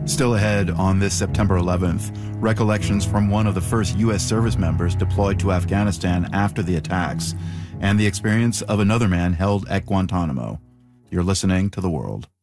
Still ahead on this September 11th, recollections from one of the first U.S. service members deployed to Afghanistan after the attacks, and the experience of another man held at Guantanamo. You're listening to The World.